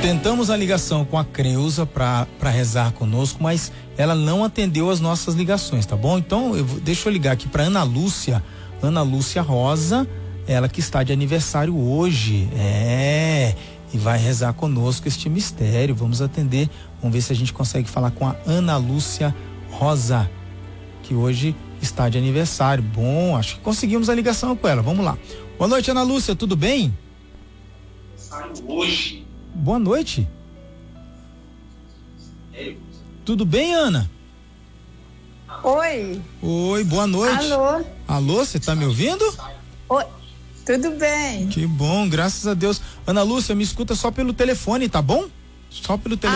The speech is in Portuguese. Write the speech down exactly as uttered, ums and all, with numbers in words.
Tentamos a ligação com a Creuza para rezar conosco, mas ela não atendeu as nossas ligações, tá bom? Então, eu vou, deixa eu ligar aqui para Ana Lúcia, Ana Lúcia Rosa, ela que está de aniversário hoje, é, e vai rezar conosco este mistério. Vamos atender, vamos ver se a gente consegue falar com a Ana Lúcia Rosa, que hoje está de aniversário. Bom, acho que conseguimos a ligação com ela, vamos lá. Boa noite, Ana Lúcia, tudo bem? Hoje. Boa noite. É. Tudo bem, Ana? Oi. Oi, boa noite. Alô. Alô, você tá me ouvindo? Oi, tudo bem? Que bom, graças a Deus. Ana Lúcia, me escuta só pelo telefone, tá bom? Só pelo telefone.